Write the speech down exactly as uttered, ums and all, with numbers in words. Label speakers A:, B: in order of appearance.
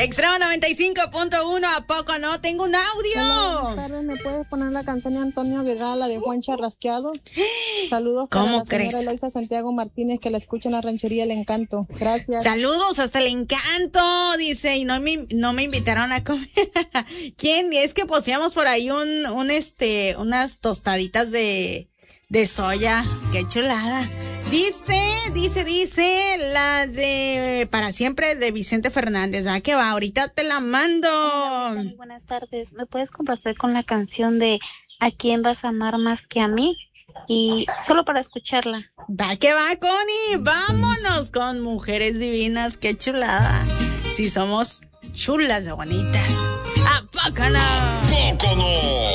A: Extremo noventa y cinco punto uno, ¿a poco no? Tengo un audio.
B: Hola, buenas tardes, ¿me puedes poner la canción de Antonio Guerra, la de Juan Charrasqueado? Saludos para
A: ¿Cómo
B: la señora
A: crees?
B: Eloisa Santiago Martínez, que la escucha en la ranchería El Encanto. Gracias.
A: Saludos hasta El Encanto, dice, y no me, no me invitaron a comer. ¿Quién? Es que posteamos por ahí un, un este, unas tostaditas de, de soya. Qué chulada. Dice, dice, dice, la de Para Siempre de Vicente Fernández. ¿Va que va? Ahorita te la mando.
C: Hola, muy buenas tardes. ¿Me puedes complacer con la canción de ¿A quién vas a amar más que a mí? Y solo para escucharla.
A: Va que va, Connie. Vámonos con Mujeres Divinas. Qué chulada. Si somos chulas de bonitas. ¿A poco no?
D: ¿Poco no?